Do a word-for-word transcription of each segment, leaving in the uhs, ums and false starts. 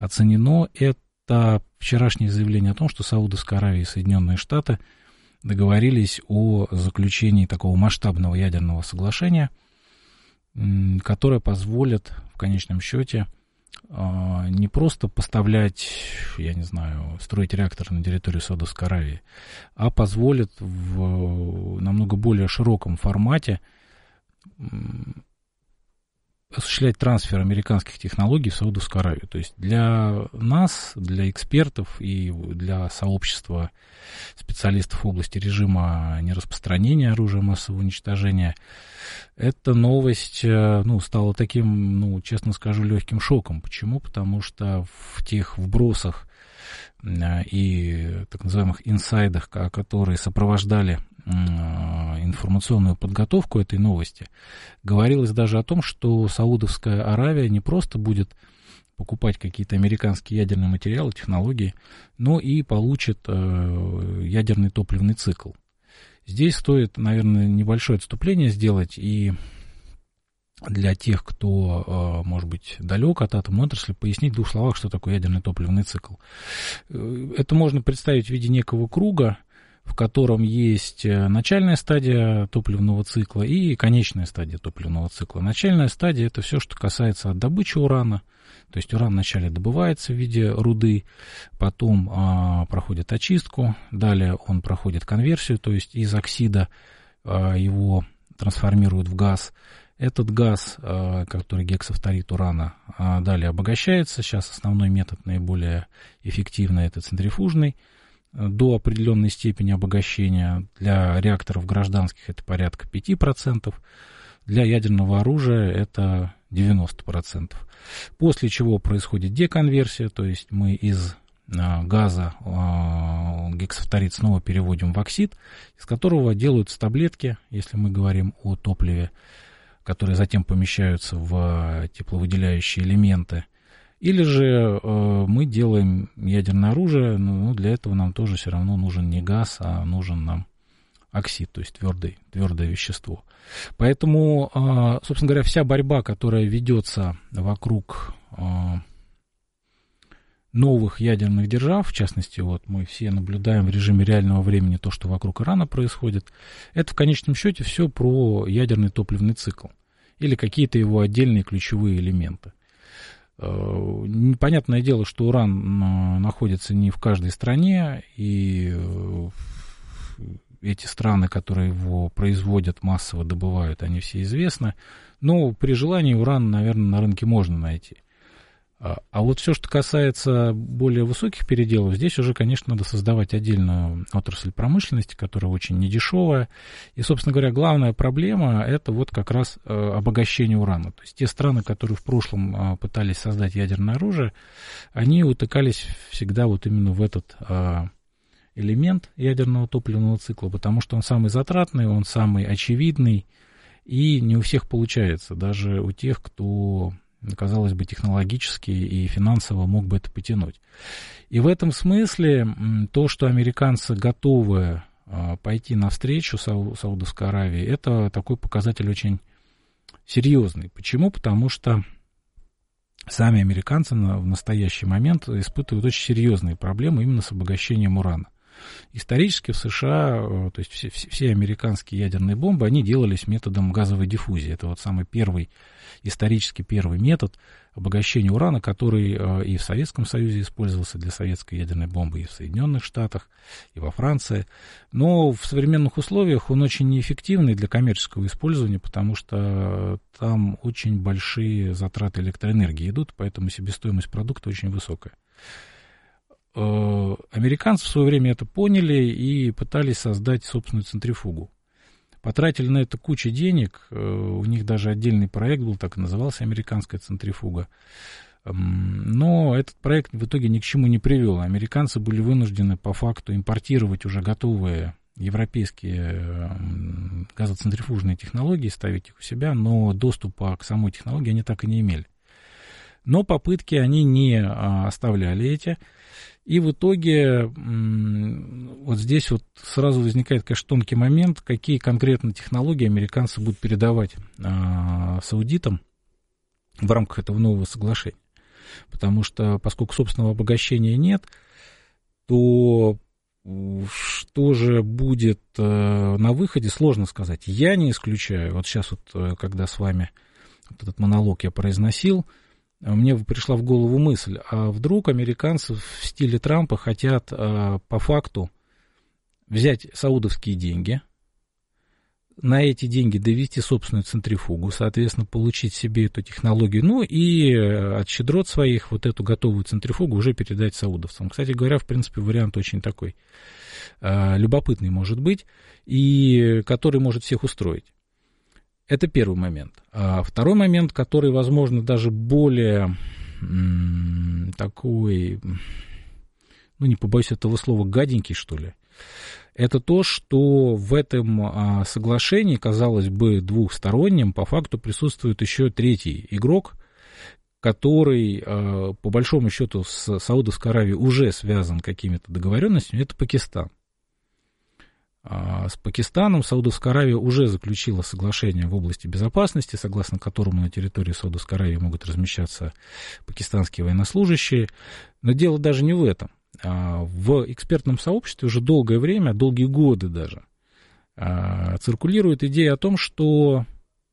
оценено, это вчерашнее заявление о том, что Саудовская Аравия и Соединенные Штаты договорились о заключении такого масштабного ядерного соглашения, которое позволит в конечном счете не просто поставлять, я не знаю, строить реактор на территории Саудовской Аравии, а позволит в намного более широком формате осуществлять трансфер американских технологий в Саудовскую Аравию. То есть для нас, для экспертов и для сообщества специалистов в области режима нераспространения оружия массового уничтожения, эта новость, ну, стала таким, ну, честно скажу, легким шоком. Почему? Потому что в тех вбросах и так называемых инсайдах, которые сопровождали информационную подготовку этой новости, говорилось даже о том, что Саудовская Аравия не просто будет покупать какие-то американские ядерные материалы, технологии, но и получит э, ядерный топливный цикл. Здесь стоит, наверное, небольшое отступление сделать, и для тех, кто, э, может быть, далек от атомной отрасли, пояснить в двух словах, что такое ядерный топливный цикл. Это можно представить в виде некого круга, в котором есть начальная стадия топливного цикла и конечная стадия топливного цикла. Начальная стадия — это все, что касается добычи урана. То есть уран вначале добывается в виде руды, потом а, проходит очистку, далее он проходит конверсию, то есть из оксида а, его трансформируют в газ. Этот газ, а, который гексафторид урана, а, далее обогащается. Сейчас основной метод, наиболее эффективный, это центрифужный, до определенной степени обогащения. Для реакторов гражданских это порядка пять процентов, для ядерного оружия это девяносто процентов. После чего происходит деконверсия, то есть мы из а, газа а, гексафторид снова переводим в оксид, из которого делаются таблетки, если мы говорим о топливе, которые затем помещаются в тепловыделяющие элементы. Или же э, мы делаем ядерное оружие, но для этого нам тоже все равно нужен не газ, а нужен нам оксид, то есть твердый, твердое вещество. Поэтому, э, собственно говоря, вся борьба, которая ведется вокруг э, новых ядерных держав, в частности, вот мы все наблюдаем в режиме реального времени то, что вокруг Ирана происходит, это в конечном счете все про ядерный топливный цикл или какие-то его отдельные ключевые элементы. Понятное дело, что уран находится не в каждой стране, и эти страны, которые его производят, массово добывают, они все известны, но при желании уран, наверное, на рынке можно найти. А вот все, что касается более высоких переделов, здесь уже, конечно, надо создавать отдельную отрасль промышленности, которая очень недешевая. И, собственно говоря, главная проблема – это вот как раз обогащение урана. То есть те страны, которые в прошлом пытались создать ядерное оружие, они утыкались всегда вот именно в этот элемент ядерного топливного цикла, потому что он самый затратный, он самый очевидный, и не у всех получается, даже у тех, кто, казалось бы, технологически и финансово мог бы это потянуть. И в этом смысле то, что американцы готовы пойти навстречу Сау- Саудовской Аравии, это такой показатель очень серьезный. Почему? Потому что сами американцы в настоящий момент испытывают очень серьезные проблемы именно с обогащением урана. Исторически в США, то есть все, все американские ядерные бомбы, они делались методом газовой диффузии. Это вот самый первый, исторически первый метод обогащения урана, который и в Советском Союзе использовался для советской ядерной бомбы, и в Соединенных Штатах, и во Франции. Но в современных условиях он очень неэффективный для коммерческого использования, потому что там очень большие затраты электроэнергии идут, поэтому себестоимость продукта очень высокая. Американцы в свое время это поняли и пытались создать собственную центрифугу. Потратили на это кучу денег, у них даже отдельный проект был, так и назывался «Американская центрифуга». Но этот проект в итоге ни к чему не привел. Американцы были вынуждены по факту импортировать уже готовые европейские газоцентрифужные технологии, ставить их у себя, но доступа к самой технологии они так и не имели. Но попытки они не оставляли эти. И в итоге вот здесь вот сразу возникает, конечно, тонкий момент, какие конкретно технологии американцы будут передавать а, саудитам в рамках этого нового соглашения. Потому что, поскольку собственного обогащения нет, то что же будет на выходе, сложно сказать. Я не исключаю, вот сейчас вот, когда с вами вот этот монолог я произносил, мне пришла в голову мысль, а вдруг американцы в стиле Трампа хотят по факту взять саудовские деньги, на эти деньги довести собственную центрифугу, соответственно, получить себе эту технологию, ну и от щедрот своих вот эту готовую центрифугу уже передать саудовцам. Кстати говоря, в принципе, вариант очень такой э, любопытный может быть, и который может всех устроить. Это первый момент. А второй момент, который, возможно, даже более м, такой, ну, не побоюсь этого слова, гаденький, что ли, это то, что в этом а, соглашении, казалось бы, двухстороннем, по факту присутствует еще третий игрок, который, а, по большому счету, с Саудовской Аравией уже связан какими-то договоренностями, это Пакистан. А, с Пакистаном Саудовская Аравия уже заключила соглашение в области безопасности, согласно которому на территории Саудовской Аравии могут размещаться пакистанские военнослужащие. Но дело даже не в этом. В экспертном сообществе уже долгое время, долгие годы даже, циркулирует идея о том, что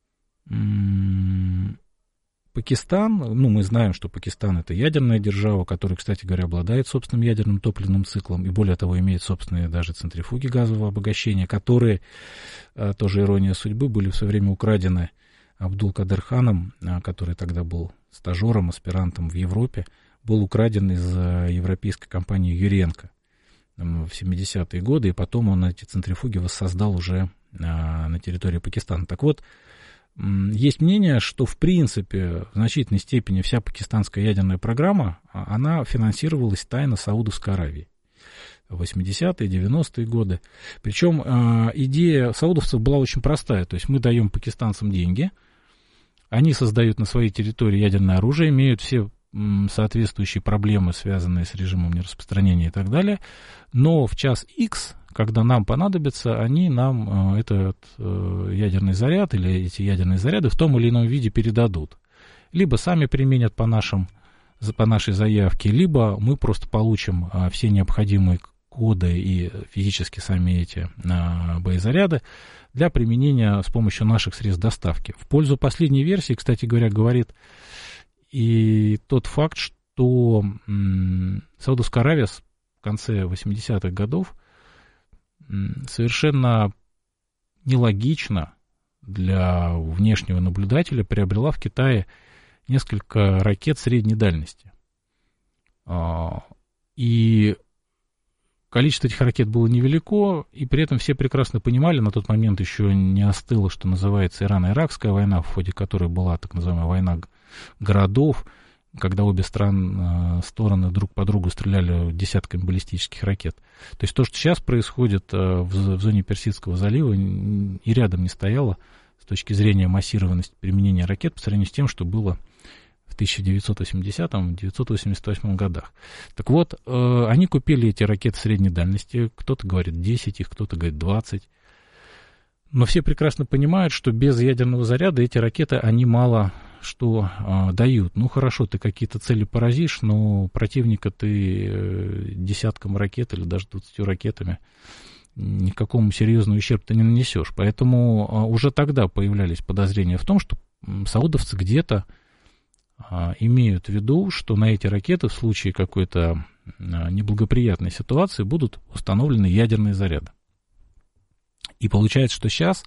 Пакистан, ну, мы знаем, что Пакистан это ядерная держава, которая, кстати говоря, обладает собственным ядерным топливным циклом, и более того, имеет собственные даже центрифуги газового обогащения, которые, тоже ирония судьбы, были в свое время украдены Абдул-Кадер Ханом, который тогда был стажером, аспирантом в Европе, был украден из европейской компании Юренко в семидесятые годы, и потом он эти центрифуги воссоздал уже на территории Пакистана. Так вот, есть мнение, что в принципе в значительной степени вся пакистанская ядерная программа, она финансировалась тайно Саудовской Аравией в восьмидесятые, девяностые годы. Причем идея саудовцев была очень простая, то есть мы даем пакистанцам деньги, они создают на своей территории ядерное оружие, имеют все соответствующие проблемы, связанные с режимом нераспространения и так далее, но в час X, когда нам понадобится, они нам этот ядерный заряд или эти ядерные заряды в том или ином виде передадут. Либо сами применят по, нашим, по нашей заявке, либо мы просто получим все необходимые коды и физически сами эти боезаряды для применения с помощью наших средств доставки. В пользу последней версии, кстати говоря, говорит и тот факт, что м, Саудовская Аравия в конце восьмидесятых годов м, совершенно нелогично для внешнего наблюдателя приобрела в Китае несколько ракет средней дальности. А, и количество этих ракет было невелико, и при этом все прекрасно понимали, на тот момент еще не остыла, что называется, Ирано-Иракская война, в ходе которой была так называемая война городов, когда обе стран, стороны друг по другу стреляли десятками баллистических ракет. То есть то, что сейчас происходит в, в зоне Персидского залива, и рядом не стояло с точки зрения массированности применения ракет по сравнению с тем, что было в тысяча девятьсот восьмидесятом — тысяча девятьсот восемьдесят восьмом годах. Так вот, э, они купили эти ракеты средней дальности, кто-то говорит десять, их кто-то говорит двадцать. Но все прекрасно понимают, что без ядерного заряда эти ракеты, они мало что э, дают. Ну, хорошо, ты какие-то цели поразишь, но противника ты э, десятком ракет или даже двадцатью ракетами никакому серьезному ущербу ты не нанесешь. Поэтому э, уже тогда появлялись подозрения в том, что саудовцы где-то имеют в виду, что на эти ракеты в случае какой-то неблагоприятной ситуации будут установлены ядерные заряды. И получается, что сейчас,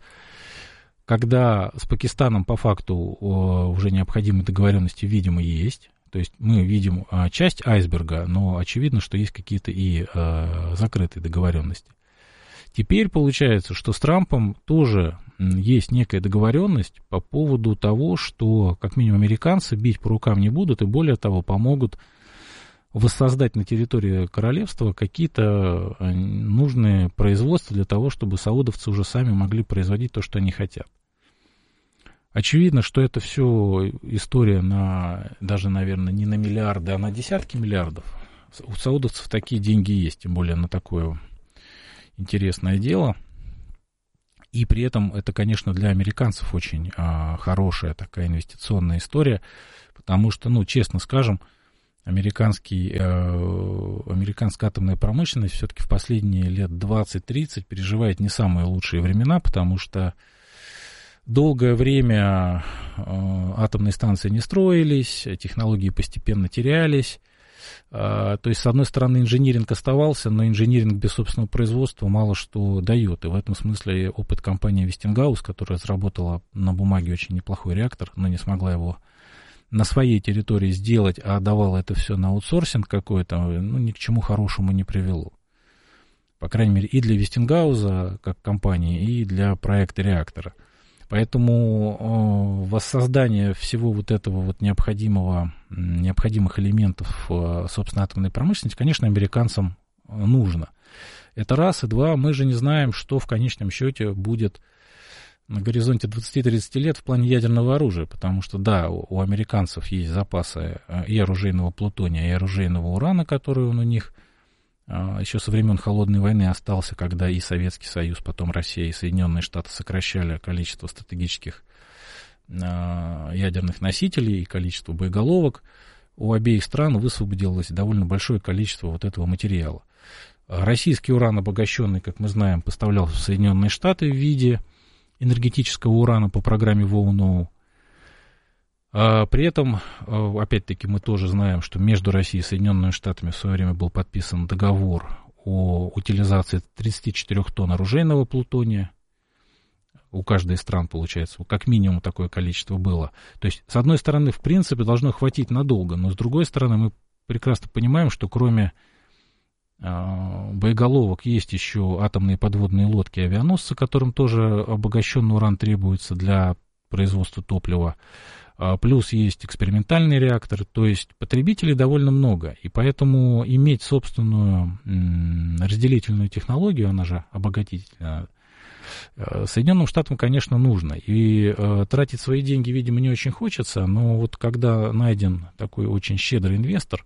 когда с Пакистаном по факту уже необходимые договоренности, видимо, есть, то есть мы видим часть айсберга, но очевидно, что есть какие-то и закрытые договоренности. Теперь получается, что с Трампом тоже есть некая договоренность по поводу того, что, как минимум, американцы бить по рукам не будут, и более того, помогут воссоздать на территории королевства какие-то нужные производства для того, чтобы саудовцы уже сами могли производить то, что они хотят. Очевидно, что это все история на, даже, наверное, не на миллиарды, а на десятки миллиардов. У саудовцев такие деньги есть, тем более на такое интересное дело. И при этом это, конечно, для американцев очень а, хорошая такая инвестиционная история, потому что, ну, честно скажем, американский, э, американская атомная промышленность все-таки в последние лет двадцать-тридцать переживает не самые лучшие времена, потому что долгое время э, атомные станции не строились, технологии постепенно терялись. Э, то есть, с одной стороны, инжиниринг оставался, но инжиниринг без собственного производства мало что дает. И в этом смысле опыт компании Westinghouse, которая разработала на бумаге очень неплохой реактор, но не смогла его на своей территории сделать, а давала это все на аутсорсинг какой-то, ну, ни к чему хорошему не привело. По крайней мере, и для Westinghouse как компании, и для проекта реактора. Поэтому э, воссоздание всего вот этого вот необходимого, необходимых элементов, э, собственно, атомной промышленности, конечно, американцам нужно. Это раз. И два, мы же не знаем, что в конечном счете будет на горизонте двадцать-тридцать лет в плане ядерного оружия, потому что, да, у американцев есть запасы и оружейного плутония, и оружейного урана, который он у них еще со времен Холодной войны остался, когда и Советский Союз, потом Россия и Соединенные Штаты сокращали количество стратегических ядерных носителей и количество боеголовок. У обеих стран высвободилось довольно большое количество вот этого материала. Российский уран, обогащенный, как мы знаем, поставлялся в Соединенные Штаты в виде энергетического урана по программе Воу-Ноу. А при этом, опять-таки, мы тоже знаем, что между Россией и Соединенными Штатами в свое время был подписан договор о утилизации тридцать четыре тонн оружейного плутония. У каждой из стран, получается, как минимум такое количество было. То есть, с одной стороны, в принципе, должно хватить надолго, но с другой стороны, мы прекрасно понимаем, что кроме боеголовок есть еще атомные подводные лодки и авианосцы, которым тоже обогащенный уран требуется для производства топлива. Плюс есть экспериментальный реактор, то есть потребителей довольно много. И поэтому иметь собственную разделительную технологию, она же обогатительная, Соединенным Штатам, конечно, нужно. И тратить свои деньги, видимо, не очень хочется, но вот когда найден такой очень щедрый инвестор,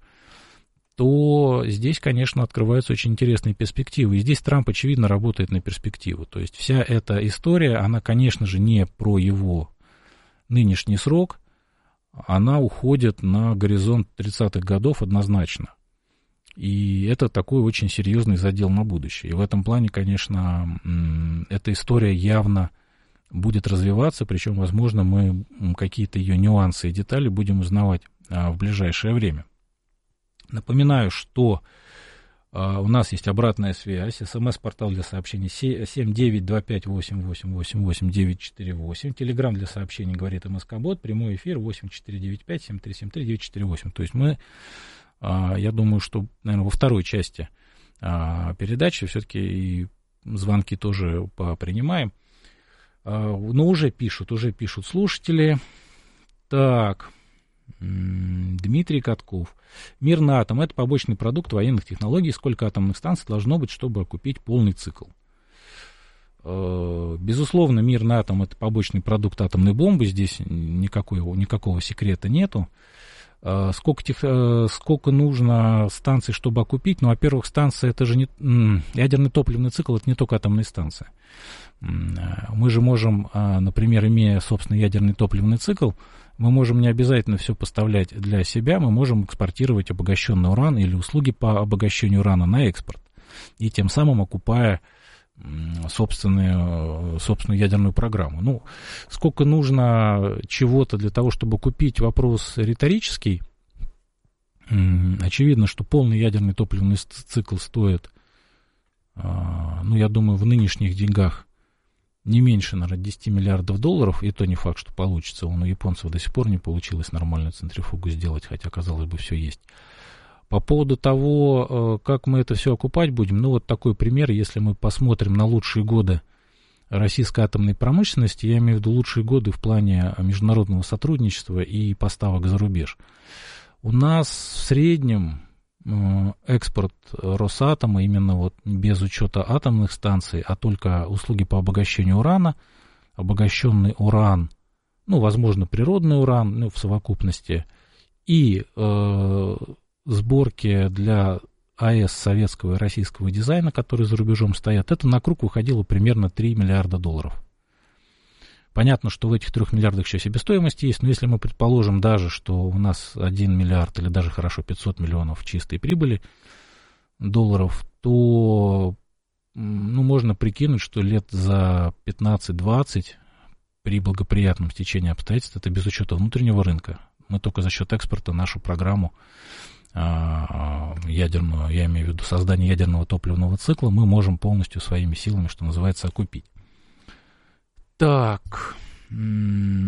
то здесь, конечно, открываются очень интересные перспективы. И здесь Трамп, очевидно, работает на перспективу. То есть вся эта история, она, конечно же, не про его нынешний срок, она уходит на горизонт тридцатых годов однозначно. И это такой очень серьезный задел на будущее. И в этом плане, конечно, эта история явно будет развиваться, причем, возможно, мы какие-то ее нюансы и детали будем узнавать в ближайшее время. Напоминаю, что uh, у нас есть обратная связь, смс-портал для сообщений семь девять два пять восемь восемь восемь восемь девять четыре восемь, телеграм для сообщений говорит МСК-бот, прямой эфир восемь четыре девять пять семь три семь три девять четыре восемь. То есть мы, uh, я думаю, что, наверное, во второй части uh, передачи все-таки и звонки тоже принимаем. Uh, но уже пишут, уже пишут слушатели. Так... Дмитрий Катков. Мирный атом — это побочный продукт военных технологий. Сколько атомных станций должно быть, чтобы окупить полный цикл? Безусловно, мирный атом — это побочный продукт атомной бомбы. Здесь никакого, никакого секрета нету. Сколько, тех, сколько нужно станций, чтобы окупить? Ну, во-первых, станция — это же не... Ядерный топливный цикл — это не только атомные станции. Мы же можем, например, имея собственный ядерный топливный цикл, мы можем не обязательно все поставлять для себя, мы можем экспортировать обогащенный уран или услуги по обогащению урана на экспорт, и тем самым окупая собственную, собственную ядерную программу. Ну, сколько нужно чего-то для того, чтобы купить, вопрос риторический. Очевидно, что полный ядерный топливный цикл стоит, ну, я думаю, в нынешних деньгах не меньше, наверное, десять миллиардов долларов, и то не факт, что получится. Вон у японцев до сих пор не получилось нормальную центрифугу сделать, хотя, казалось бы, все есть. По поводу того, как мы это все окупать будем, ну, вот такой пример, если мы посмотрим на лучшие годы российской атомной промышленности, я имею в виду лучшие годы в плане международного сотрудничества и поставок за рубеж. У нас в среднем экспорт Росатома, именно вот без учета атомных станций, а только услуги по обогащению урана, обогащенный уран, ну, возможно, природный уран, ну, в совокупности, и э, сборки для АЭС советского и российского дизайна, которые за рубежом стоят, это на круг выходило примерно три миллиарда долларов. Понятно, что в этих трех миллиардах еще себестоимость есть, но если мы предположим даже, что у нас один миллиард или даже хорошо пятьсот миллионов чистой прибыли долларов, то ну, можно прикинуть, что лет за пятнадцать-двадцать при благоприятном стечении обстоятельств, это без учета внутреннего рынка, мы только за счет экспорта нашу программу ядерную, я имею в виду создание ядерного топливного цикла, мы можем полностью своими силами, что называется, окупить. Так, ну,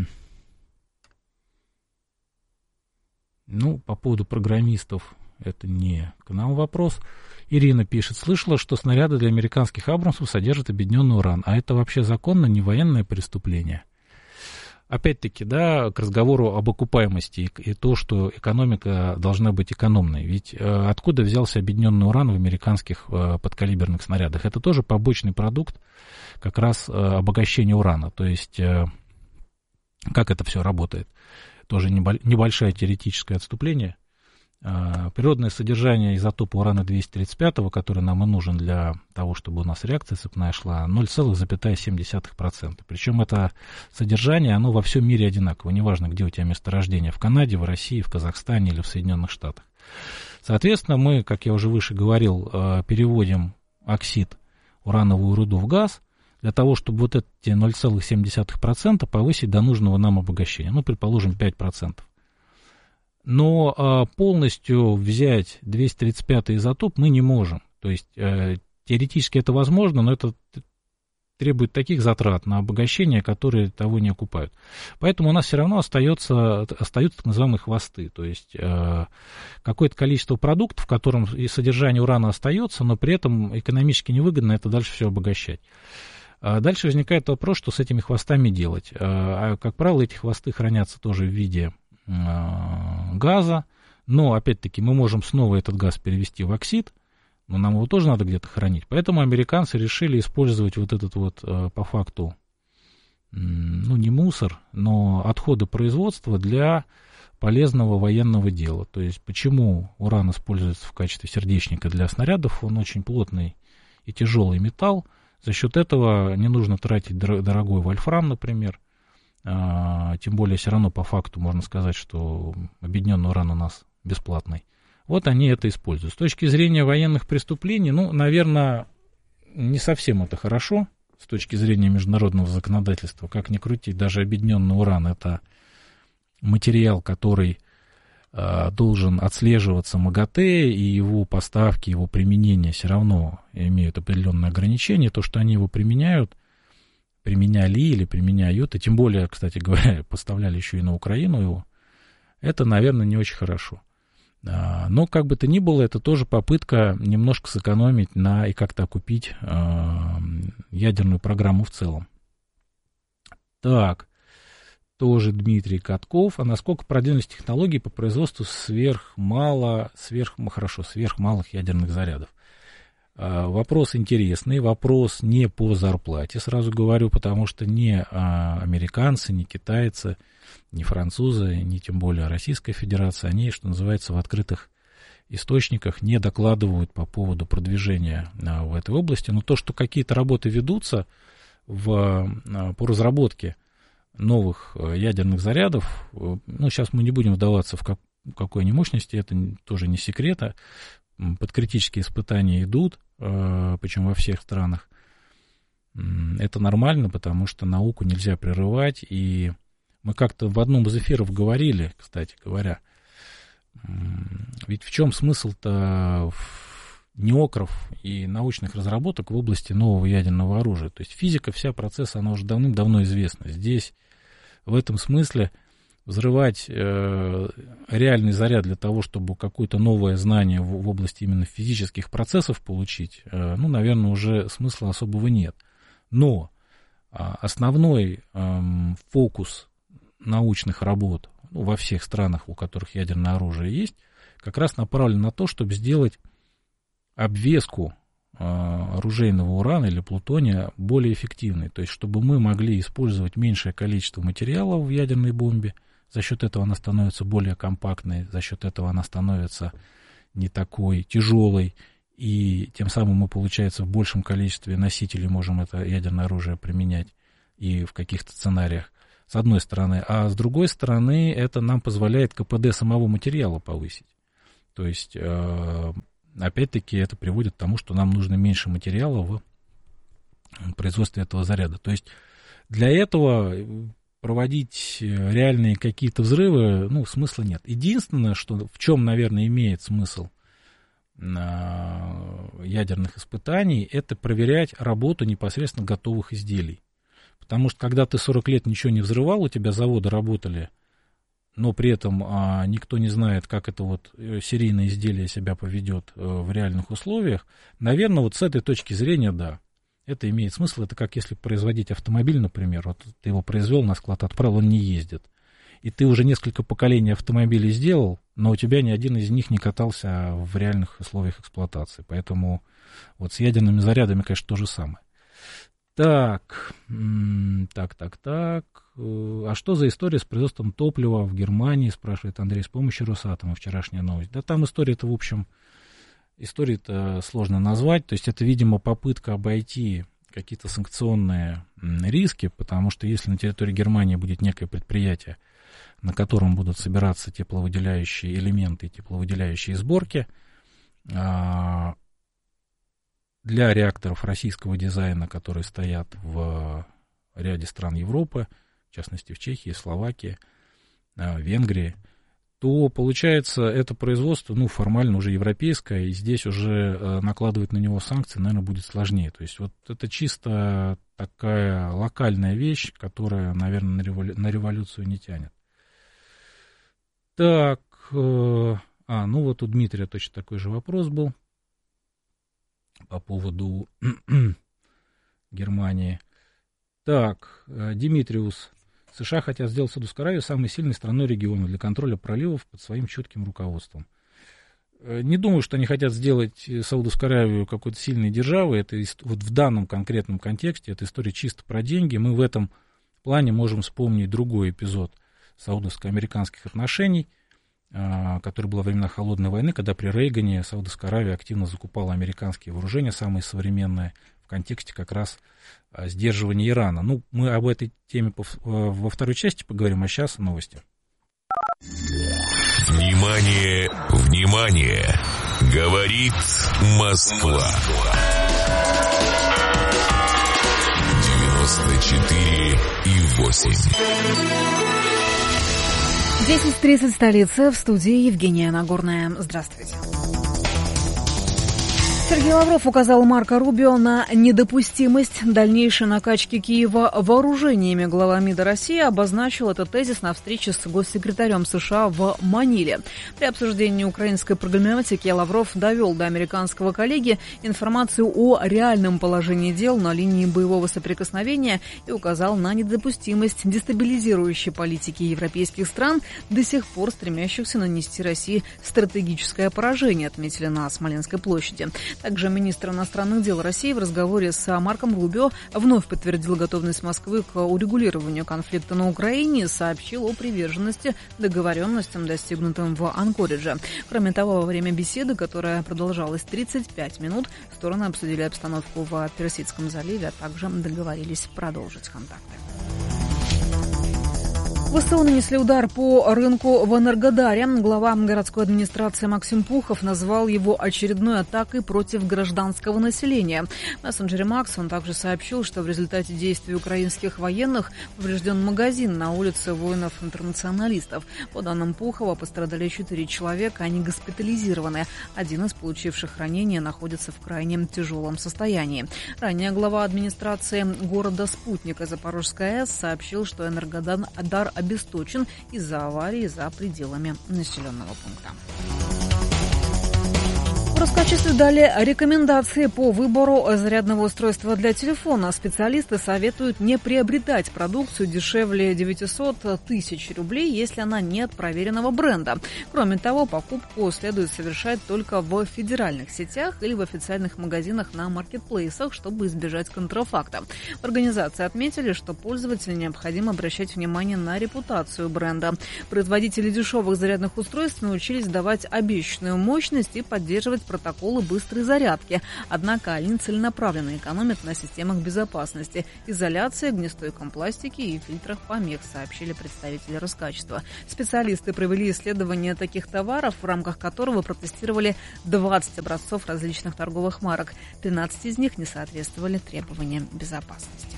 по поводу программистов, это не к нам вопрос. Ирина пишет, слышала, что снаряды для американских Абрамсов содержат объединенный уран, а это вообще законно, не военное преступление? Опять-таки, да, к разговору об окупаемости и, и то, что экономика должна быть экономной. Ведь э, откуда взялся объединенный уран в американских э, подкалиберных снарядах? Это тоже побочный продукт как раз э, обогащения урана. То есть, э, как это все работает? Тоже небо- небольшое теоретическое отступление. Э, природное содержание изотопа урана двести тридцать пять, который нам и нужен для того, чтобы у нас реакция цепная шла, ноль целых семь десятых процента. Причем это содержание, оно во всем мире одинаково. Неважно, где у тебя месторождение, в Канаде, в России, в Казахстане или в Соединенных Штатах. Соответственно, мы, как я уже выше говорил, переводим оксид, урановую руду в газ, для того, чтобы вот эти ноль целых семь десятых процента повысить до нужного нам обогащения. Ну, предположим, пять процентов. Но а, полностью взять двести тридцать пятый изотоп мы не можем. То есть э, теоретически это возможно, но это требует таких затрат на обогащение, которые того не окупают. Поэтому у нас все равно остается, остаются так называемые хвосты. То есть э, какое-то количество продуктов, в котором и содержание урана остается, но при этом экономически невыгодно это дальше все обогащать. А дальше возникает вопрос, что с этими хвостами делать. А, как правило, эти хвосты хранятся тоже в виде газа, но, опять-таки, мы можем снова этот газ перевести в оксид, но нам его тоже надо где-то хранить. Поэтому американцы решили использовать вот этот вот, по факту, ну, не мусор, но отходы производства для полезного военного дела. То есть, почему уран используется в качестве сердечника для снарядов? Он очень плотный и тяжелый металл. За счет этого не нужно тратить дорогой вольфрам, например. Тем более, все равно по факту можно сказать, что объединенный уран у нас бесплатный. Вот они это используют. С точки зрения военных преступлений, ну, наверное, не совсем это хорошо. С точки зрения международного законодательства, как ни крути, даже объединенный уран — это материал, который э, должен отслеживаться МАГАТЭ, и его поставки, его применение все равно имеют определенные ограничения. То, что они его применяют, применяли или применяют, и тем более, кстати говоря, поставляли еще и на Украину его, это, наверное, не очень хорошо. Но, как бы то ни было, это тоже попытка немножко сэкономить на и как-то окупить ядерную программу в целом. Так, тоже Дмитрий Катков. А насколько продвинулись технологии по производству сверхмало, сверх, хорошо, сверхмалых ядерных зарядов? Вопрос интересный, вопрос не по зарплате, сразу говорю, потому что ни американцы, ни китайцы, ни французы, ни тем более Российская Федерация, они, что называется, в открытых источниках не докладывают по поводу продвижения в этой области. Но то, что какие-то работы ведутся в, по разработке новых ядерных зарядов, ну, сейчас мы не будем вдаваться в как, какой они мощности, это тоже не секрет. Подкритические испытания идут, причем во всех странах. Это нормально, потому что науку нельзя прерывать. И мы как-то в одном из эфиров говорили, кстати говоря, ведь в чем смысл-то неокров и научных разработок в области нового ядерного оружия? То есть физика, вся процесс, она уже давным-давно известна. Здесь в этом смысле взрывать э, реальный заряд для того, чтобы какое-то новое знание в, в области именно физических процессов получить, э, ну, наверное, уже смысла особого нет. Но э, основной э, фокус научных работ, ну, во всех странах, у которых ядерное оружие есть, как раз направлен на то, чтобы сделать обвеску э, оружейного урана или плутония более эффективной. То есть, чтобы мы могли использовать меньшее количество материалов в ядерной бомбе. За счет этого она становится более компактной, за счет этого она становится не такой тяжелой, и тем самым мы, получается, в большем количестве носителей можем это ядерное оружие применять. и в каких-то сценариях, с одной стороны. А с другой стороны, это нам позволяет КПД самого материала повысить. То есть, опять-таки, это приводит к тому, что нам нужно меньше материала в производстве этого заряда. То есть, для этого проводить реальные какие-то взрывы, ну, смысла нет. Единственное, что, в чем, наверное, имеет смысл ядерных испытаний, это проверять работу непосредственно готовых изделий. Потому что, когда ты сорок лет ничего не взрывал, у тебя заводы работали, но при этом а, никто не знает, как это вот серийное изделие себя поведет а, в реальных условиях, наверное, вот с этой точки зрения, да, это имеет смысл. Это как если производить автомобиль, например, вот ты его произвел, на склад отправил, он не ездит. И ты уже несколько поколений автомобилей сделал, но у тебя ни один из них не катался в реальных условиях эксплуатации. Поэтому вот с ядерными зарядами, конечно, то же самое. Так, так, так, так. А что за история с производством топлива в Германии, спрашивает Андрей, с помощью Росатома, вчерашняя новость. Да там история-то, в общем, историю-то сложно назвать. То есть это, видимо, попытка обойти какие-то санкционные риски, потому что если на территории Германии будет некое предприятие, на котором будут собираться тепловыделяющие элементы и тепловыделяющие сборки, для реакторов российского дизайна, которые стоят в ряде стран Европы, в частности в Чехии, Словакии, Венгрии, то получается это производство, ну, формально уже европейское, и здесь уже накладывать на него санкции, наверное, будет сложнее. То есть вот это чисто такая локальная вещь, которая, наверное, на, револю... на революцию не тянет. Так, а, ну вот у Дмитрия точно такой же вопрос был по поводу Германии. Так, Димитриус. США хотят сделать Саудовскую Аравию самой сильной страной региона для контроля проливов под своим чутким руководством. Не думаю, что они хотят сделать Саудовскую Аравию какой-то сильной державой. Это вот в данном конкретном контексте, это история чисто про деньги. Мы в этом плане можем вспомнить другой эпизод саудовско-американских отношений, который был во времена Холодной войны, когда при Рейгане Саудовская Аравия активно закупала американские вооружения, самые современные, в контексте как раз сдерживания Ирана. Ну, мы об этой теме во второй части поговорим, а сейчас новости. Внимание, внимание! Говорит Москва. девяносто четыре и восемь. десять тридцать, столица, в студии Евгения Нагорная. Здравствуйте. Сергей Лавров указал Марко Рубио на недопустимость дальнейшей накачки Киева вооружениями. Глава МИДа России обозначил этот тезис на встрече с госсекретарем США в Маниле. При обсуждении украинской проблематики Лавров довел до американского коллеги информацию о реальном положении дел на линии боевого соприкосновения и указал на недопустимость дестабилизирующей политики европейских стран, до сих пор стремящихся нанести России стратегическое поражение, отметили на Смоленской площади. Также министр иностранных дел России в разговоре с Марком Рубио вновь подтвердил готовность Москвы к урегулированию конфликта на Украине и сообщил о приверженности договоренностям, достигнутым в Анкоридже. Кроме того, во время беседы, которая продолжалась тридцать пять минут, стороны обсудили обстановку в Персидском заливе, а также договорились продолжить контакты. ВСУ нанесли удар по рынку в Энергодаре. Глава городской администрации Максим Пухов назвал его очередной атакой против гражданского населения. В мессенджере Макс он также сообщил, что в результате действий украинских военных поврежден магазин на улице воинов-интернационалистов. По данным Пухова, пострадали четыре человека, они госпитализированы. Один из получивших ранения находится в крайне тяжелом состоянии. Ранее глава администрации города Спутника Запорожская АЭС сообщил, что Энергодар обесточен из-за аварии за пределами населенного пункта. В Роскачестве дали рекомендации по выбору зарядного устройства для телефона. Специалисты советуют не приобретать продукцию дешевле девятьсот тысяч рублей, если она не от проверенного бренда. Кроме того, покупку следует совершать только в федеральных сетях или в официальных магазинах на маркетплейсах, чтобы избежать контрафакта. В организации отметили, что пользователю необходимо обращать внимание на репутацию бренда. Производители дешевых зарядных устройств научились давать обещанную мощность и поддерживать протоколы быстрой зарядки. Однако они целенаправленно экономят на системах безопасности, изоляции, огнестойком пластике и фильтрах помех, сообщили представители Роскачества. Специалисты провели исследование таких товаров, в рамках которого протестировали двадцать образцов различных торговых марок. тринадцать из них не соответствовали требованиям безопасности.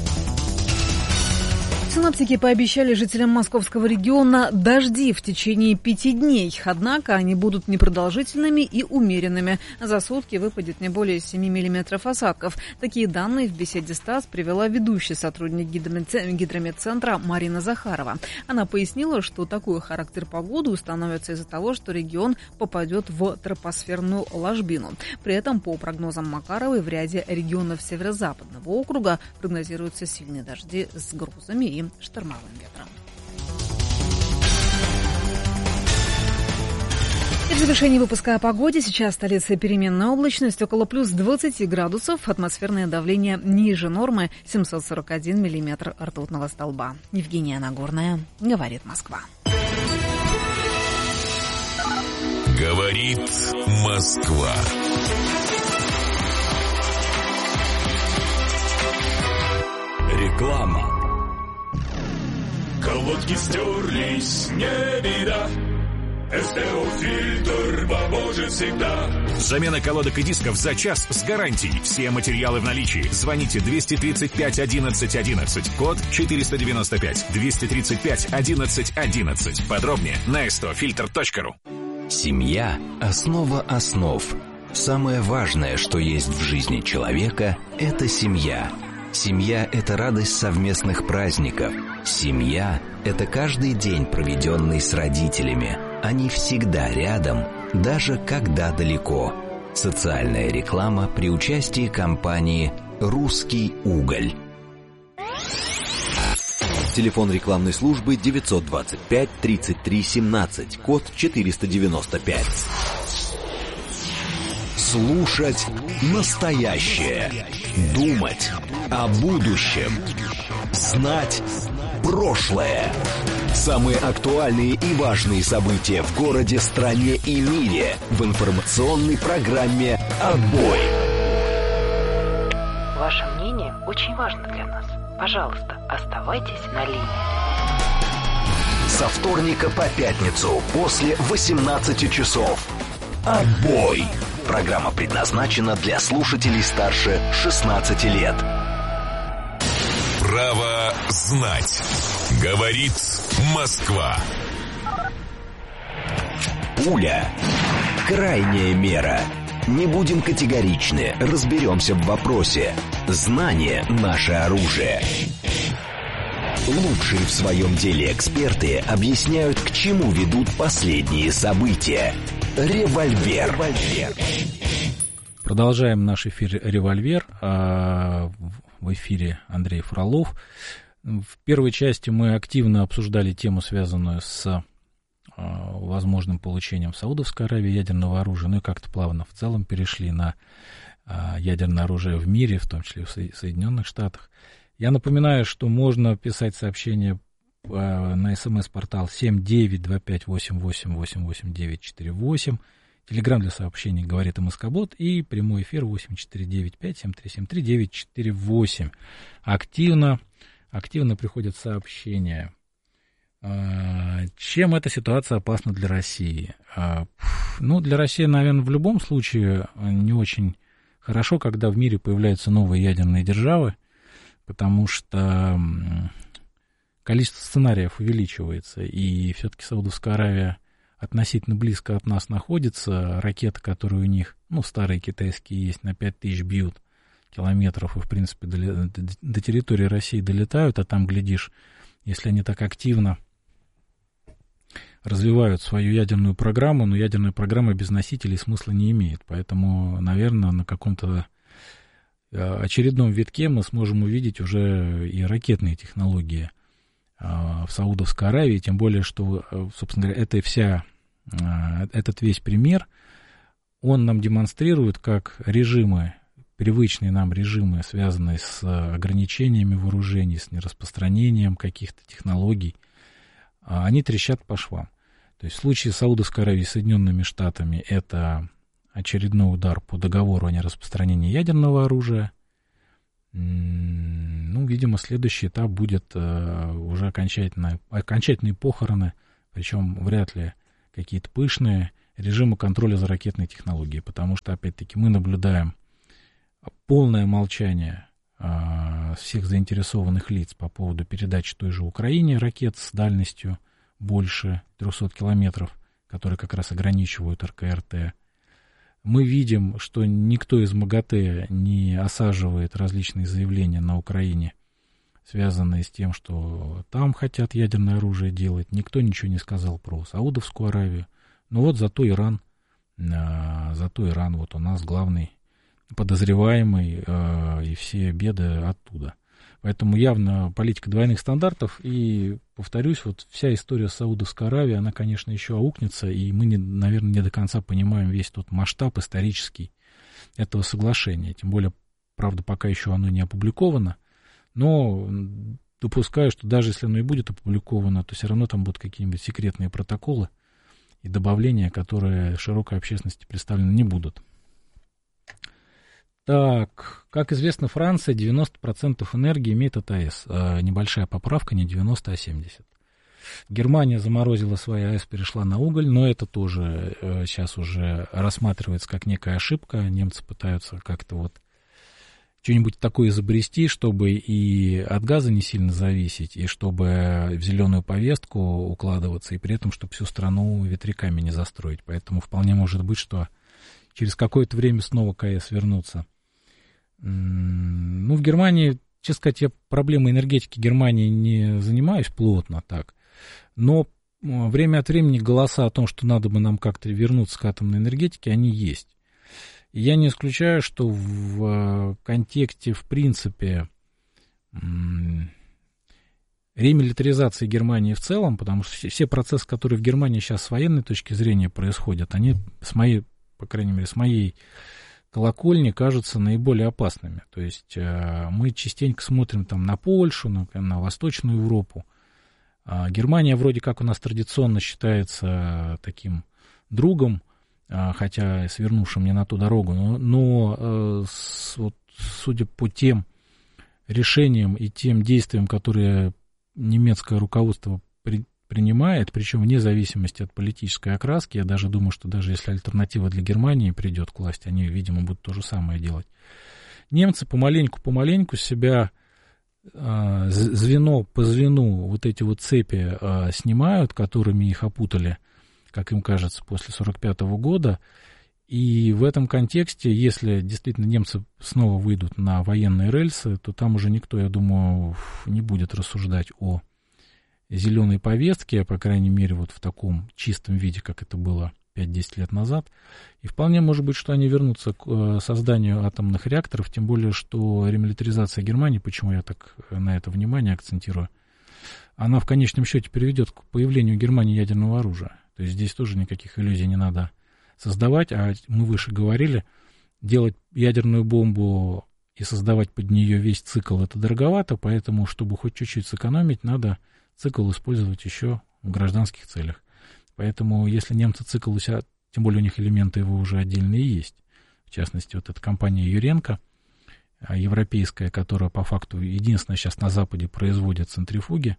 Синоптики пообещали жителям московского региона дожди в течение пяти дней. Однако они будут непродолжительными и умеренными. За сутки выпадет не более семи миллиметров осадков. Такие данные в беседе с ТАСС привела ведущий сотрудник гидрометцентра Марина Захарова. Она пояснила, что такой характер погоды установится из-за того, что регион попадет в тропосферную ложбину. При этом, по прогнозам Макаровой, в ряде регионов северо-западного округа прогнозируются сильные дожди с грозами и штормовым ветром. И в завершении выпуска о погоде. Сейчас в столице переменная облачность, около плюс двадцати градусов, атмосферное давление ниже нормы, семьсот сорок один миллиметр ртутного столба. Евгения Нагорная, говорит Москва. Говорит Москва. Реклама. Колодки стерлись, не беда. эс тэ о-фильтр поможет всегда. Замена колодок и дисков за час с гарантией. Все материалы в наличии. Звоните двести тридцать пять одиннадцать одиннадцать. Код четыреста девяносто пять. двести тридцать пять одиннадцать одиннадцать. Подробнее на эс тэ о фильтр точка ру. Семья – основа основ. Самое важное, что есть в жизни человека – это семья. Семья – это радость совместных праздников. Семья – это каждый день, проведенный с родителями. Они всегда рядом, даже когда далеко. Социальная реклама при участии компании «Русский уголь». Телефон рекламной службы девятьсот двадцать пять тридцать три семнадцать, код четыреста девяносто пять. Слушать настоящее. Думать о будущем. Знать прошлое. Самые актуальные и важные события в городе, стране и мире в информационной программе «Отбой». Ваше мнение очень важно для нас. Пожалуйста, оставайтесь на линии. Со вторника по пятницу после восемнадцати часов. «Отбой». Программа предназначена для слушателей старше шестнадцати лет. Право знать. Говорит Москва. Пуля. Крайняя мера. Не будем категоричны, разберемся в вопросе. Знание – наше оружие. Лучшие в своем деле эксперты объясняют, к чему ведут последние события. Револьвер. Продолжаем наш эфир «Револьвер». В эфире Андрей Фролов. В первой части мы активно обсуждали тему, связанную с возможным получением в Саудовской Аравии ядерного оружия, ну и как-то плавно в целом перешли на ядерное оружие в мире, в том числе в Соединенных Штатах. Я напоминаю, что можно писать сообщения на смс-портал семь девять два пять восемь восемь восемь восемь девять четыре восемь, телеграм для сообщений «Говорит МСК-бот» и прямой эфир восемь четыре девять пять семь три семь три девять четыре восемь. Активно, активно приходят сообщения. Чем эта ситуация опасна для России? Ну, для России, наверное, в любом случае не очень хорошо, когда в мире появляются новые ядерные державы, потому что количество сценариев увеличивается, и все-таки Саудовская Аравия относительно близко от нас находится. Ракеты, которые у них, ну, старые китайские есть, на пять тысяч бьют километров и, в принципе, до, до, до территории России долетают, а там, глядишь, если они так активно развивают свою ядерную программу, но ядерная программа без носителей смысла не имеет. Поэтому, наверное, на каком-то очередном витке мы сможем увидеть уже и ракетные технологии в Саудовской Аравии, тем более, что, собственно говоря, это вся, этот весь пример, он нам демонстрирует, как режимы, привычные нам режимы, связанные с ограничениями вооружений, с нераспространением каких-то технологий, они трещат по швам. То есть в случае Саудовской Аравии с Соединенными Штатами это очередной удар по договору о нераспространении ядерного оружия. Ну, видимо, следующий этап будет уже окончательно, окончательные похороны, причем вряд ли какие-то пышные, режима контроля за ракетной технологией, потому что, опять-таки, мы наблюдаем полное молчание всех заинтересованных лиц по поводу передачи той же Украине ракет с дальностью больше трехсот километров, которые как раз ограничивают эр ка эр тэ. Мы видим, что никто из МАГАТЭ не осаживает различные заявления на Украине, связанные с тем, что там хотят ядерное оружие делать. Никто ничего не сказал про Саудовскую Аравию. Но вот зато Иран, зато Иран, вот у нас главный подозреваемый, и все беды оттуда. Поэтому явно политика двойных стандартов, и, повторюсь, вот вся история с Саудовской Аравией, она, конечно, еще аукнется, и мы, не, наверное, не до конца понимаем весь тот масштаб исторический этого соглашения. Тем более, правда, пока еще оно не опубликовано, но допускаю, что даже если оно и будет опубликовано, то все равно там будут какие-нибудь секретные протоколы и добавления, которые широкой общественности представлены не будут. Так, как известно, Франция девяносто процентов энергии имеет от АЭС. А небольшая поправка, не девяносто, а семьдесят. Германия заморозила свои АЭС, перешла на уголь, но это тоже э, сейчас уже рассматривается как некая ошибка. Немцы пытаются как-то вот что-нибудь такое изобрести, чтобы и от газа не сильно зависеть, и чтобы в зеленую повестку укладываться, и при этом, чтобы всю страну ветряками не застроить. Поэтому вполне может быть, что через какое-то время снова к АЭС вернутся. Ну, в Германии, честно сказать, я проблемой энергетики Германии не занимаюсь плотно так, но время от времени голоса о том, что надо бы нам как-то вернуться к атомной энергетике, они есть. И я не исключаю, что в контексте, в принципе, ремилитаризации Германии в целом, потому что все процессы, которые в Германии сейчас с военной точки зрения происходят, они, с моей, по крайней мере, с моей колокольни кажутся наиболее опасными. То есть э, мы частенько смотрим там на Польшу, на, на Восточную Европу. А Германия вроде как у нас традиционно считается таким другом, а, хотя свернувшим не на ту дорогу, но, но э, с, вот, судя по тем решениям и тем действиям, которые немецкое руководство при, принимает, причем вне зависимости от политической окраски, я даже думаю, что даже если альтернатива для Германии придет к власти, они, видимо, будут то же самое делать. Немцы помаленьку-помаленьку себя э, звено по звену вот эти вот цепи э, снимают, которыми их опутали, как им кажется, после сорок пятого года. И в этом контексте, если действительно немцы снова выйдут на военные рельсы, то там уже никто, я думаю, не будет рассуждать о зеленой повестке, по крайней мере, вот в таком чистом виде, как это было пять-десять лет назад. И вполне может быть, что они вернутся к созданию атомных реакторов, тем более, что ремилитаризация Германии, почему я так на это внимание акцентирую, она в конечном счете приведет к появлению в Германии ядерного оружия. То есть здесь тоже никаких иллюзий не надо создавать, а мы выше говорили, делать ядерную бомбу и создавать под нее весь цикл — это дороговато, поэтому, чтобы хоть чуть-чуть сэкономить, надо цикл использовать еще в гражданских целях. Поэтому, если немцы цикл у себя, тем более у них элементы его уже отдельные есть, в частности, вот эта компания Юренко, европейская, которая по факту единственная сейчас на Западе производит центрифуги,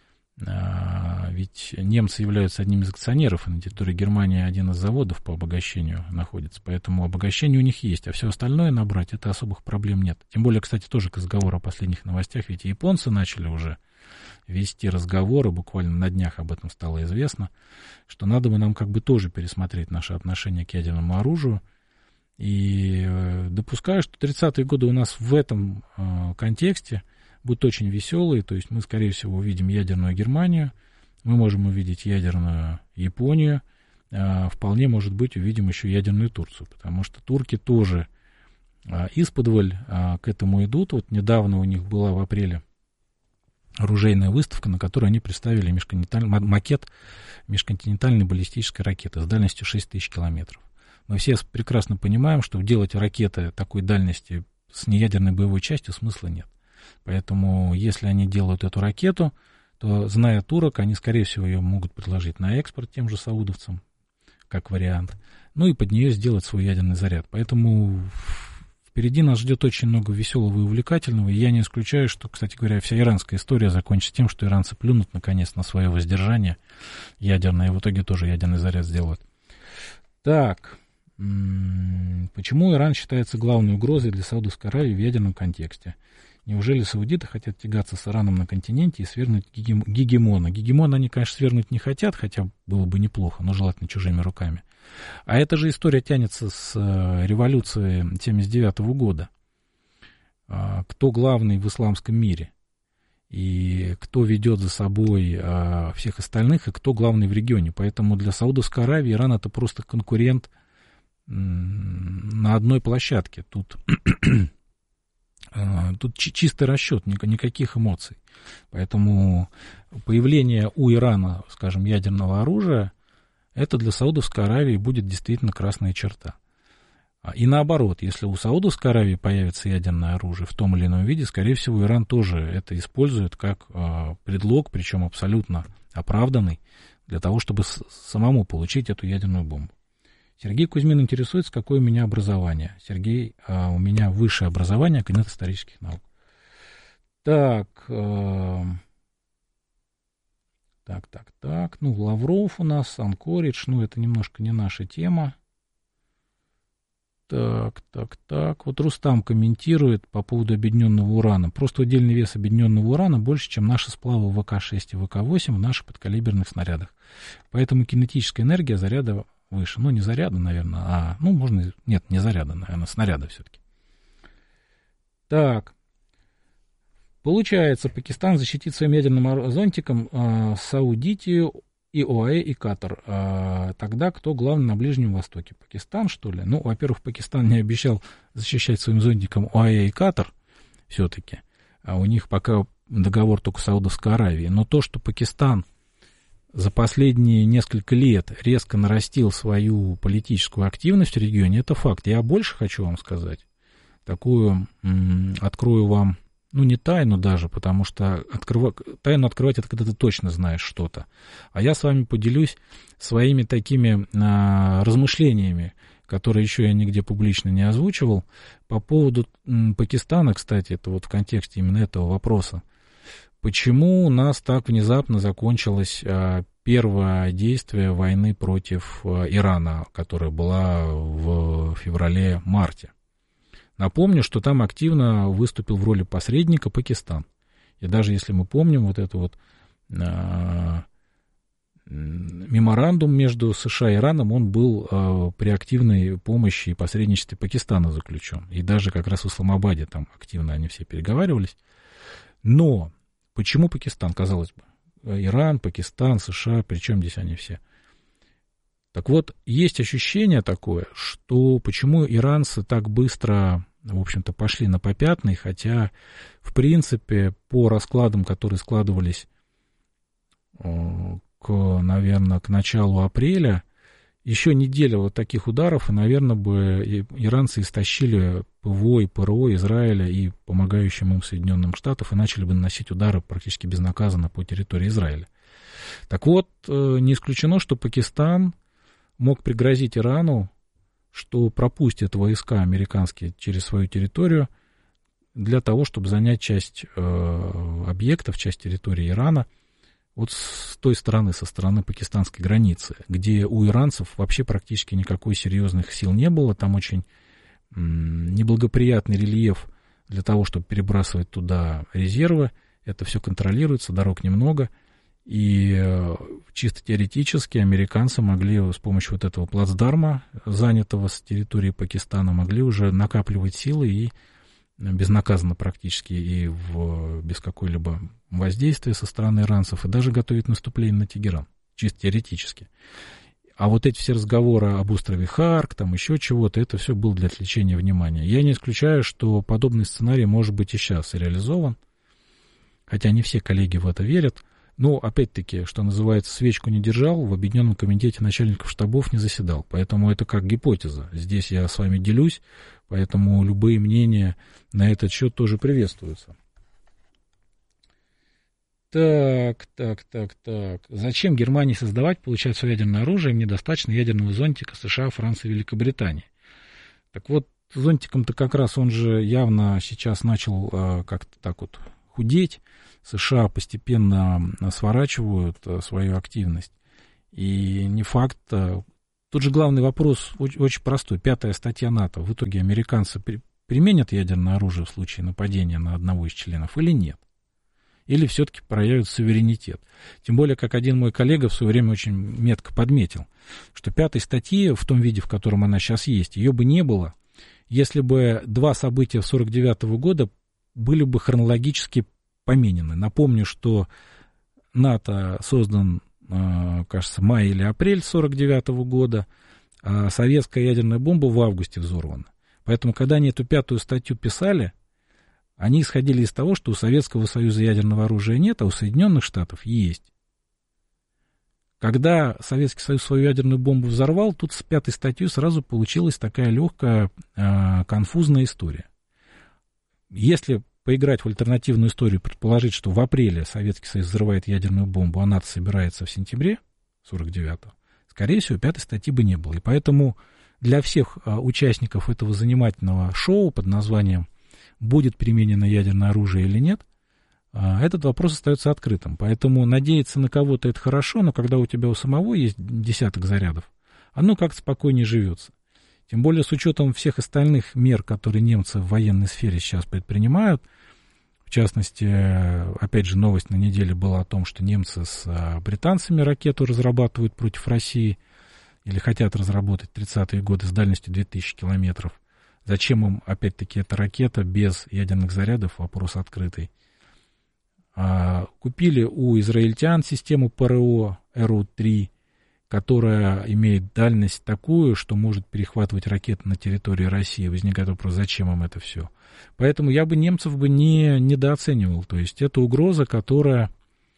ведь немцы являются одним из акционеров, и на территории Германии один из заводов по обогащению находится, поэтому обогащение у них есть, а все остальное набрать, это особых проблем нет. Тем более, кстати, тоже к разговору о последних новостях, ведь японцы начали уже вести разговоры, буквально на днях об этом стало известно, что надо бы нам как бы тоже пересмотреть наше отношение к ядерному оружию. И допускаю, что тридцатые годы у нас в этом э, контексте будут очень веселые, то есть мы, скорее всего, увидим ядерную Германию, мы можем увидеть ядерную Японию, э, вполне, может быть, увидим еще ядерную Турцию, потому что турки тоже э, исподволь э, к этому идут. Вот недавно у них была в апреле оружейная выставка, на которой они представили межконтиненталь... макет межконтинентальной баллистической ракеты с дальностью шесть тысяч километров. Мы все прекрасно понимаем, что делать ракеты такой дальности с неядерной боевой частью смысла нет. Поэтому, если они делают эту ракету, то, зная турок, они, скорее всего, ее могут предложить на экспорт тем же саудовцам. как вариант, ну и под нее сделать свой ядерный заряд. Поэтому впереди нас ждет очень много веселого и увлекательного, и я не исключаю, что, кстати говоря, вся иранская история закончится тем, что иранцы плюнут, наконец, на свое воздержание ядерное, и в итоге тоже ядерный заряд сделают. Так, почему Иран считается главной угрозой для Саудовской Аравии в ядерном контексте? Неужели саудиты хотят тягаться с Ираном на континенте и свергнуть гегемона? Гегемона они, конечно, свергнуть не хотят, хотя было бы неплохо, но желательно чужими руками. А эта же история тянется с революции семьдесят девятого года. Кто главный в исламском мире? И кто ведет за собой всех остальных, и кто главный в регионе? Поэтому для Саудовской Аравии Иран — это просто конкурент на одной площадке. Тут... Тут чистый расчет, никаких эмоций. Поэтому появление у Ирана, скажем, ядерного оружия, это для Саудовской Аравии будет действительно красная черта. И наоборот, если у Саудовской Аравии появится ядерное оружие в том или ином виде, скорее всего, Иран тоже это использует как предлог, причем абсолютно оправданный, для того, чтобы самому получить эту ядерную бомбу. Сергей Кузьмин интересуется, какое у меня образование. Сергей, а у меня высшее образование, кандидат исторических наук. Так, э, так, так, так. Ну, Лавров у нас, Анкоридж, ну, это немножко не наша тема. Так, так, так. Вот Рустам комментирует по поводу объединенного урана. Просто удельный вес объединенного урана больше, чем наши сплавы вэ ка шесть и вэ ка восемь в наших подкалиберных снарядах. Поэтому кинетическая энергия заряда выше. Ну, не заряда, наверное, а... Ну, можно... Нет, не заряда, наверное, снаряда все-таки. Так. Получается, Пакистан защитит своим ядерным зонтиком э, Саудитию, и ОАЭ, и Катар. Э, тогда кто главный на Ближнем Востоке? Пакистан, что ли? Ну, во-первых, Пакистан не обещал защищать своим зонтиком ОАЭ и Катар все-таки. А у них пока договор только с Саудовской Аравией. Но то, что Пакистан за последние несколько лет резко нарастил свою политическую активность в регионе, это факт. Я больше хочу вам сказать. Такую м- открою вам, ну, не тайну даже, потому что открыва... тайну открывать — это когда ты точно знаешь что-то. А я с вами поделюсь своими такими а, размышлениями, которые еще я нигде публично не озвучивал, по поводу м- Пакистана, кстати, это вот в контексте именно этого вопроса. Почему у нас так внезапно закончилось а, первое действие войны против а, Ирана, которая была в феврале-марте? Напомню, что там активно выступил в роли посредника Пакистан. И даже если мы помним вот это вот а, меморандум между США и Ираном, он был а, при активной помощи и посредничестве Пакистана заключен. И даже как раз в Исламабаде там активно они все переговаривались. Но почему Пакистан, казалось бы? Иран, Пакистан, США, причем здесь они все? Так вот, есть ощущение такое, что почему иранцы так быстро, в общем-то, пошли на попятный, хотя, в принципе, по раскладам, которые складывались, к, наверное, к началу апреля, еще неделя вот таких ударов, и, наверное, бы иранцы истощили ПВО и ПРО Израиля и помогающим им Соединенным Штатам, и начали бы наносить удары практически безнаказанно по территории Израиля. Так вот, не исключено, что Пакистан мог пригрозить Ирану, что пропустит войска американские через свою территорию для того, чтобы занять часть э, объектов, часть территории Ирана вот с той стороны, со стороны пакистанской границы, где у иранцев вообще практически никакой серьезных сил не было. Там очень м, неблагоприятный рельеф для того, чтобы перебрасывать туда резервы. Это все контролируется, дорог немного. И э, чисто теоретически американцы могли с помощью вот этого плацдарма, занятого с территории Пакистана, могли уже накапливать силы и безнаказанно практически, и в, без какой-либо воздействия со стороны иранцев, и даже готовить наступление на Тегеран, чисто теоретически. А вот эти все разговоры об острове Харк, там еще чего-то, это все было для отвлечения внимания. Я не исключаю, что подобный сценарий может быть и сейчас реализован, хотя не все коллеги в это верят. Но, опять-таки, что называется, свечку не держал, в Объединенном комитете начальников штабов не заседал. Поэтому это как гипотеза. Здесь я с вами делюсь, поэтому любые мнения на этот счет тоже приветствуются. Так, так, так, так. Зачем Германии создавать, получать свое ядерное оружие? Им недостаточно ядерного зонтика США, Франции, Великобритании. Так вот, зонтиком-то как раз он же явно сейчас начал а, как-то так вот худеть. США постепенно сворачивают а, свою активность. И не факт... А, тут же главный вопрос очень, очень простой. Пятая статья НАТО. В итоге американцы при, применят ядерное оружие в случае нападения на одного из членов или нет? Или все-таки проявят суверенитет? Тем более, как один мой коллега в свое время очень метко подметил, что пятой статьи в том виде, в котором она сейчас есть, ее бы не было, если бы два события сорок девятого года были бы хронологически поменены. Напомню, что НАТО создан, кажется, май или апрель сорок девятого года, а советская ядерная бомба в августе взорвана. Поэтому, когда они эту пятую статью писали, они исходили из того, что у Советского Союза ядерного оружия нет, а у Соединенных Штатов есть. Когда Советский Союз свою ядерную бомбу взорвал, тут с пятой статьей сразу получилась такая легкая, э, конфузная история. Если поиграть в альтернативную историю, предположить, что в апреле Советский Союз взрывает ядерную бомбу, а НАТО собирается в сентябре сорок девятого, скорее всего, пятой статьи бы не было. И поэтому для всех э, участников этого занимательного шоу под названием «Будет применено ядерное оружие или нет?», этот вопрос остается открытым. Поэтому надеяться на кого-то это хорошо, но когда у тебя у самого есть десяток зарядов, оно как-то спокойнее живется. Тем более с учетом всех остальных мер, которые немцы в военной сфере сейчас предпринимают. В частности, опять же, новость на неделе была о том, что немцы с британцами ракету разрабатывают против России или хотят разработать тридцатые годы с дальностью две тысячи километров. Зачем им, опять-таки, эта ракета без ядерных зарядов? Вопрос открытый. А, купили у израильтян систему ПРО эр о три, которая имеет дальность такую, что может перехватывать ракеты на территории России. Возникает вопрос, зачем им это все? Поэтому я бы немцев бы не недооценивал. То есть это угроза, которая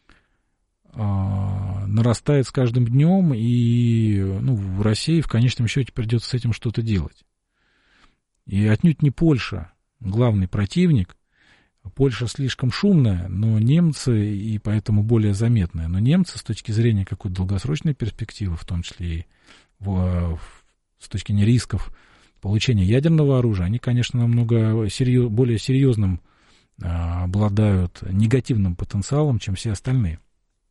а, нарастает с каждым днем, и ну, в России в конечном счете придется с этим что-то делать. И отнюдь не Польша главный противник. Польша слишком шумная, но немцы, и поэтому более заметная. Но немцы с точки зрения какой-то долгосрочной перспективы, в том числе и в, с точки зрения рисков получения ядерного оружия, они, конечно, намного серьез, более серьезным а, обладают негативным потенциалом, чем все остальные.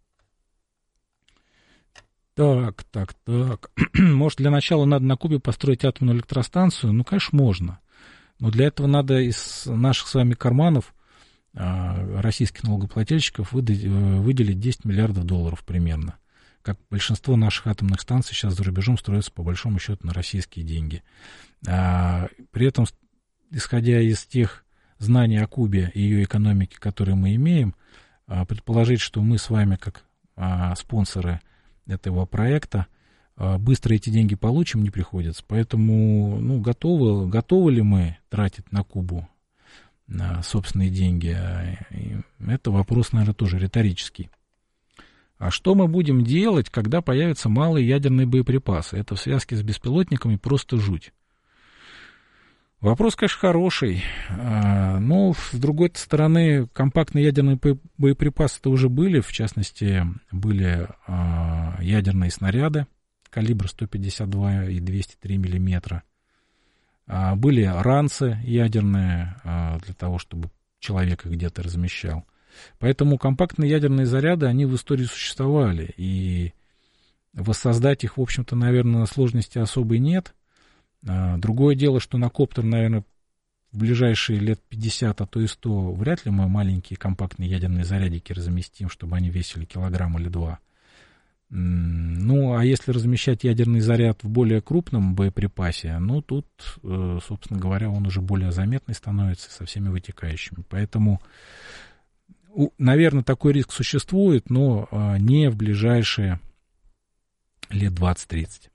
Так, так, так. Может, для начала надо на Кубе построить атомную электростанцию? Ну, конечно, можно. Но для этого надо из наших с вами карманов, российских налогоплательщиков, выделить десять миллиардов долларов примерно. Как большинство наших атомных станций сейчас за рубежом строятся, по большому счету, на российские деньги. При этом, исходя из тех знаний о Кубе и ее экономике, которые мы имеем, предположить, что мы с вами, как спонсоры этого проекта, быстро эти деньги получим, не приходится. Поэтому, ну, готовы, готовы ли мы тратить на Кубу на собственные деньги? Это вопрос, наверное, тоже риторический. А что мы будем делать, когда появятся малые ядерные боеприпасы? Это в связке с беспилотниками просто жуть. Вопрос, конечно, хороший, но, с другой стороны, компактные ядерные боеприпасы-то уже были, в частности, были ядерные снаряды, калибр сто пятьдесят два и двести три миллиметра, были ранцы ядерные для того, чтобы человек их где-то размещал. Поэтому компактные ядерные заряды, они в истории существовали, и воссоздать их, в общем-то, наверное, сложности особой нет. Другое дело, что на коптер, наверное, в ближайшие лет пятьдесят, а то и сто, вряд ли мы маленькие компактные ядерные зарядики разместим, чтобы они весили килограмм или два. Ну, а если размещать ядерный заряд в более крупном боеприпасе, ну, тут, собственно говоря, он уже более заметный становится со всеми вытекающими. Поэтому, наверное, такой риск существует, но не в ближайшие лет двадцать-тридцать.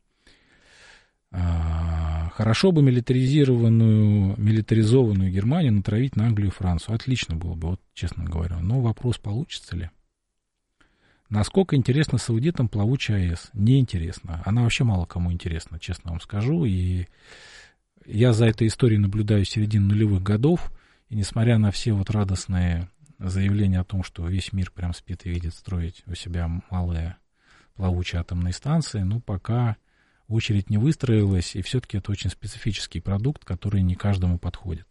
Хорошо бы милитаризированную, милитаризованную Германию натравить на Англию и Францию. Отлично было бы, вот честно говоря. Но вопрос, получится ли. Насколько интересно саудитам плавучая АЭС? Неинтересно. Она вообще мало кому интересна, честно вам скажу. И я за этой историей наблюдаю с середины нулевых годов. И несмотря на все вот радостные заявление о том, что весь мир прям спит и видит строить у себя малые плавучие атомные станции, ну, пока очередь не выстроилась, и все-таки это очень специфический продукт, который не каждому подходит.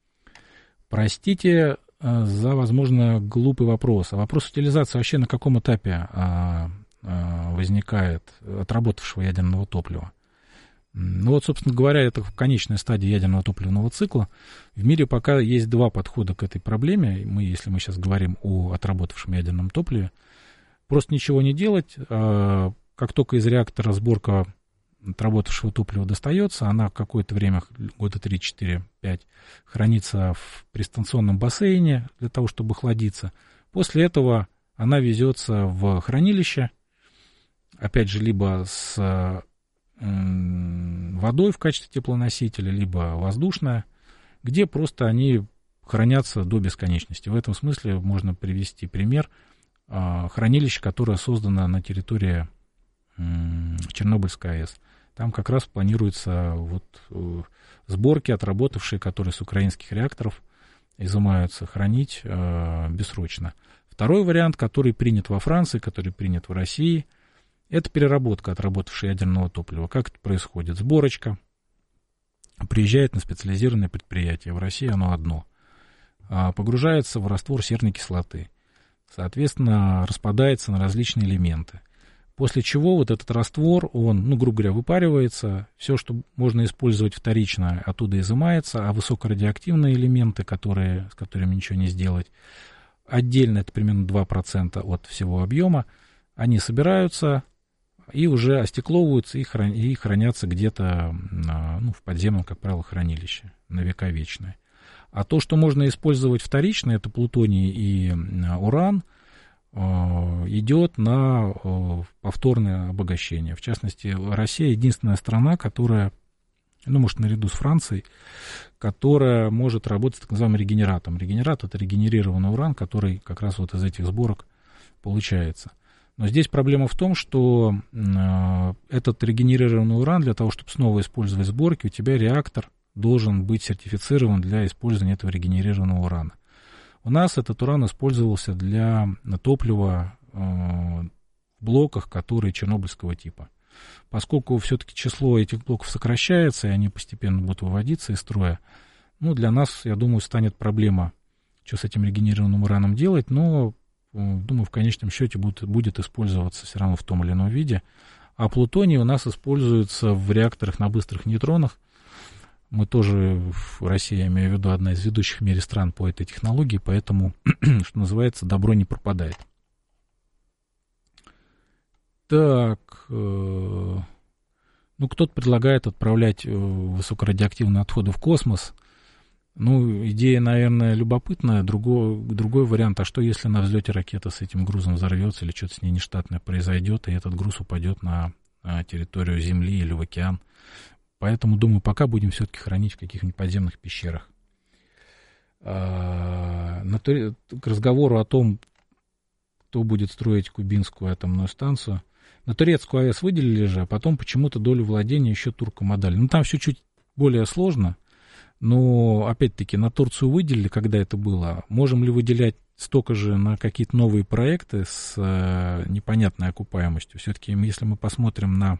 Простите за, возможно, глупый вопрос. А вопрос утилизации вообще на каком этапе а, а, возникает отработавшего ядерного топлива? Ну вот, собственно говоря, это конечная стадия ядерного топливного цикла. В мире пока есть два подхода к этой проблеме. Мы, если мы сейчас говорим о отработавшем ядерном топливе, просто ничего не делать. А, как только из реактора сборка отработавшего топлива достается, она какое-то время, года три, четыре, пять, хранится в пристанционном бассейне для того, чтобы охладиться. После этого она везется в хранилище, опять же, либо с водой в качестве теплоносителя, либо воздушная, где просто они хранятся до бесконечности. В этом смысле можно привести пример хранилища, которое создано на территории Чернобыльской АЭС. Там как раз планируются вот сборки, отработавшие, которые с украинских реакторов изымаются, хранить э, бессрочно. Второй вариант, который принят во Франции, который принят в России, это переработка отработавшего ядерного топлива. Как это происходит? Сборочка приезжает на специализированное предприятие. В России оно одно. Погружается в раствор серной кислоты. Соответственно, распадается на различные элементы. После чего вот этот раствор, он, ну, грубо говоря, выпаривается, все, что можно использовать вторично, оттуда изымается, а высокорадиоактивные элементы, которые, с которыми ничего не сделать, отдельно, это примерно два процента от всего объема, они собираются и уже остекловываются и, хран, и хранятся где-то, ну, в подземном, как правило, хранилище, на века вечные. А то, что можно использовать вторично, это плутоний и уран, идет на повторное обогащение. В частности, Россия единственная страна, которая, ну, может, наряду с Францией, которая может работать с так называемым регенератом. Регенерат — это регенерированный уран, который как раз вот из этих сборок получается. Но здесь проблема в том, что этот регенерированный уран, для того, чтобы снова использовать сборки, у тебя реактор должен быть сертифицирован для использования этого регенерированного урана. У нас этот уран использовался для топлива э, в блоках, которые чернобыльского типа. Поскольку все-таки число этих блоков сокращается, и они постепенно будут выводиться из строя, ну, для нас, я думаю, станет проблема, что с этим регенерированным ураном делать, но, э, думаю, в конечном счете будет, будет использоваться все равно в том или ином виде. А плутоний у нас используется в реакторах на быстрых нейтронах. Мы тоже, в России, я имею в виду, одна из ведущих в мире стран по этой технологии, поэтому, что называется, добро не пропадает. Так, э, ну, кто-то предлагает отправлять высокорадиоактивные отходы в космос. Ну, идея, наверное, любопытная. Другой, другой вариант, а что, если на взлете ракета с этим грузом взорвется или что-то с ней нештатное произойдет, и этот груз упадет на, на территорию Земли или в океан? Поэтому, думаю, пока будем все-таки хранить в каких-нибудь подземных пещерах. К разговору о том, кто будет строить кубинскую атомную станцию. На турецкую АЭС выделили же, а потом почему-то долю владения еще туркам отдали. Ну, там все чуть более сложно, но, опять-таки, на Турцию выделили, когда это было. Можем ли выделять столько же на какие-то новые проекты с непонятной окупаемостью? Все-таки, если мы посмотрим на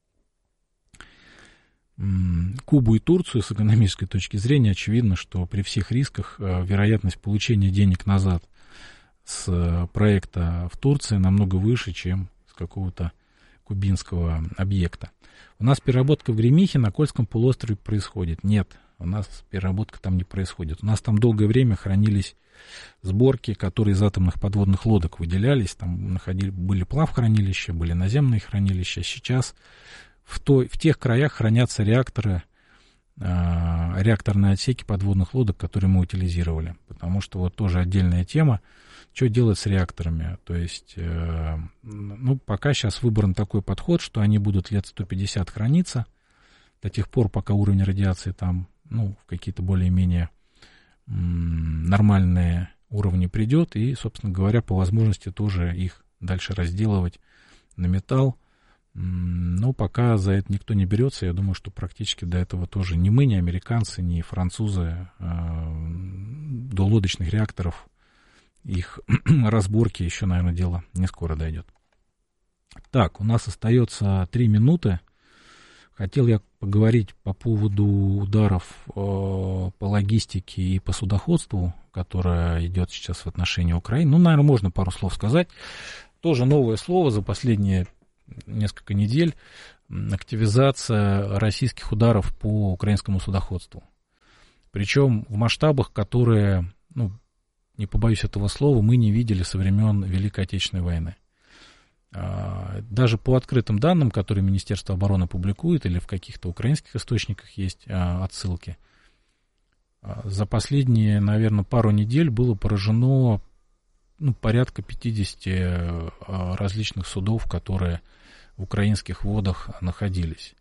Кубу и Турцию с экономической точки зрения, очевидно, что при всех рисках вероятность получения денег назад с проекта в Турции намного выше, чем с какого-то кубинского объекта. У нас переработка в Гремихе на Кольском полуострове происходит. Нет, у нас переработка там не происходит. У нас там долгое время хранились сборки, которые из атомных подводных лодок выделялись. Там находили, были плавхранилища, были наземные хранилища. Сейчас В, той, в тех краях хранятся реакторы, э, реакторные отсеки подводных лодок, которые мы утилизировали. Потому что вот тоже отдельная тема, что делать с реакторами. То есть, э, ну, пока сейчас выбран такой подход, что они будут лет сто пятьдесят храниться, до тех пор, пока уровень радиации там, ну, в какие-то более-менее м, нормальные уровни придет, и, собственно говоря, по возможности тоже их дальше разделывать на металл. Но пока за это никто не берется, я думаю, что практически до этого тоже ни мы, ни американцы, ни французы э, до лодочных реакторов их разборки еще, наверное, дело не скоро дойдет. Так, у нас остается три минуты. Хотел я поговорить по поводу ударов э, по логистике и по судоходству, которая идет сейчас в отношении Украины. Ну, наверное, можно пару слов сказать. Тоже новое слово за последние несколько недель. Активизация российских ударов по украинскому судоходству. Причем в масштабах, которые, ну, не побоюсь этого слова, мы не видели со времен Великой Отечественной войны. Даже по открытым данным, которые Министерство обороны публикует, или в каких-то украинских источниках есть отсылки, за последние, наверное, пару недель было поражено, ну, порядка пятьдесят различных судов, которые в украинских водах находились.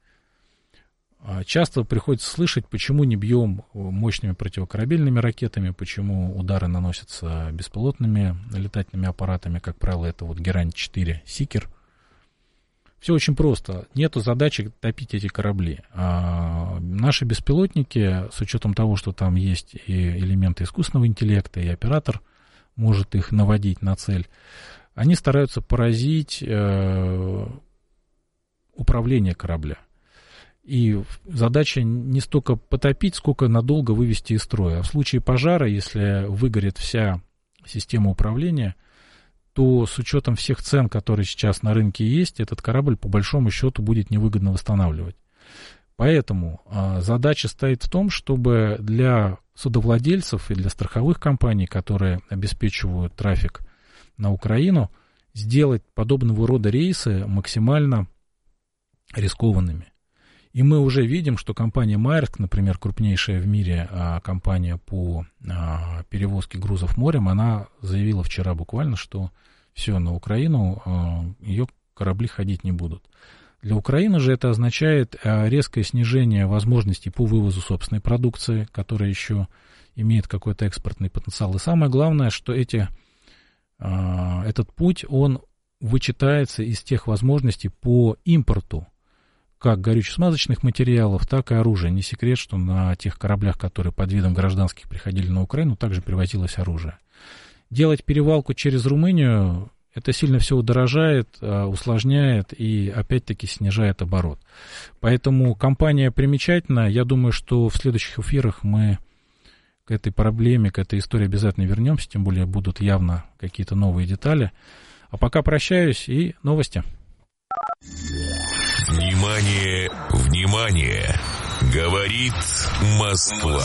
Часто приходится слышать, почему не бьем мощными противокорабельными ракетами, почему удары наносятся беспилотными летательными аппаратами, как правило, это вот Герань четыре, Сикер. Все очень просто. Нету задачи топить эти корабли. А наши беспилотники, с учетом того, что там есть и элементы искусственного интеллекта, и оператор может их наводить на цель, они стараются поразить э, управление корабля. И задача не столько потопить, сколько надолго вывести из строя. А в случае пожара, если выгорит вся система управления, то с учетом всех цен, которые сейчас на рынке есть, этот корабль по большому счету будет невыгодно восстанавливать. Поэтому а, задача стоит в том, чтобы для судовладельцев и для страховых компаний, которые обеспечивают трафик на Украину, сделать подобного рода рейсы максимально рискованными. И мы уже видим, что компания Maersk, например, крупнейшая в мире а, компания по а, перевозке грузов морем, она заявила вчера буквально, что все, на Украину а, ее корабли ходить не будут. Для Украины же это означает а, резкое снижение возможностей по вывозу собственной продукции, которая еще имеет какой-то экспортный потенциал. И самое главное, что эти, а, этот путь, он вычитается из тех возможностей по импорту как горюче-смазочных материалов, так и оружия. Не секрет, что на тех кораблях, которые под видом гражданских приходили на Украину, также привозилось оружие. Делать перевалку через Румынию, это сильно все удорожает, усложняет и опять-таки снижает оборот. Поэтому компания примечательна. Я думаю, что в следующих эфирах мы к этой проблеме, к этой истории обязательно вернемся, тем более будут явно какие-то новые детали. А пока прощаюсь и новости. Внимание, внимание! Говорит Москва.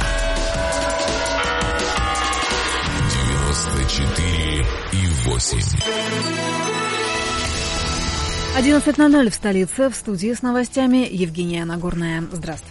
девяносто четыре и восемь. одиннадцать ноль ноль в столице. В студии с новостями Евгения Нагорная. Здравствуйте.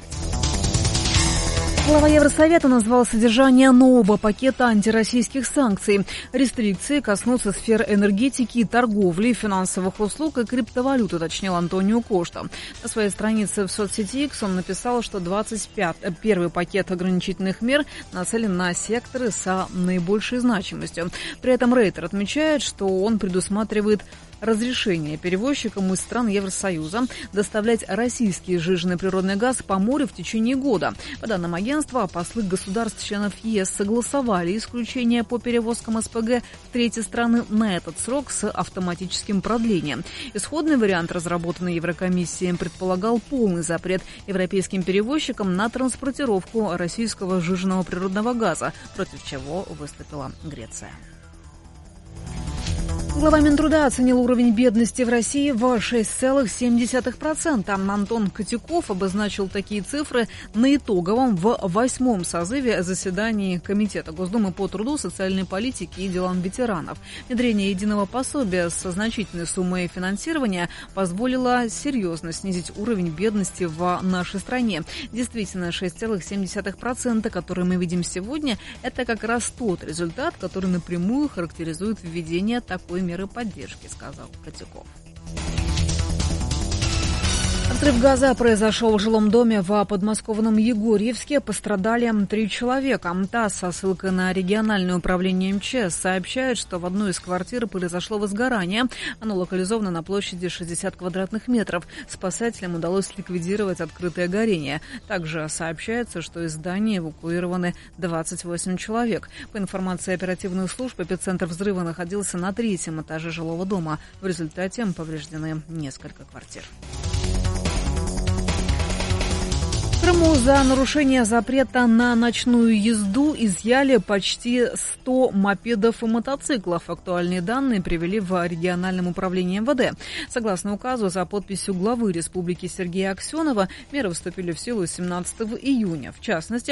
Глава Евросовета назвал содержание нового пакета антироссийских санкций. Рестрикции коснутся сфер энергетики, торговли, финансовых услуг и криптовалют, уточнил Антонио Кошта. На своей странице в соцсети X он написал, что двадцать первый пакет ограничительных мер нацелен на секторы с наибольшей значимостью. При этом Рейтер отмечает, что он предусматривает разрешение перевозчикам из стран Евросоюза доставлять российский сжиженный природный газ по морю в течение года. По данным агентства, послы государств-членов ЕС согласовали исключение по перевозкам СПГ в третьи страны на этот срок с автоматическим продлением. Исходный вариант, разработанный Еврокомиссией, предполагал полный запрет европейским перевозчикам на транспортировку российского сжиженного природного газа, против чего выступила Греция. Глава Минтруда оценил уровень бедности в России в шесть целых семь десятых процента. Антон Котяков обозначил такие цифры на итоговом в восьмом созыве заседаний Комитета Госдумы по труду, социальной политике и делам ветеранов. Внедрение единого пособия со значительной суммой финансирования позволило серьезно снизить уровень бедности в нашей стране. Действительно, шесть целых семь десятых процента, который мы видим сегодня, это как раз тот результат, который напрямую характеризует введение такой меры поддержки, сказал Котяков. Взрыв газа произошел в жилом доме в подмосковном Егорьевске. Пострадали три человека. ТАСС со ссылкой на региональное управление МЧС сообщает, что в одной из квартир произошло возгорание. Оно локализовано на площади шестьдесят квадратных метров. Спасателям удалось ликвидировать открытое горение. Также сообщается, что из здания эвакуированы двадцать восемь человек. По информации оперативных служб, эпицентр взрыва находился на третьем этаже жилого дома. В результате повреждены несколько квартир. В Крыму за нарушение запрета на ночную езду изъяли почти сто мопедов и мотоциклов. Актуальные данные привели в региональном управлении МВД. Согласно указу за подписью главы республики Сергея Аксенова, меры вступили в силу семнадцатого июня. В частности,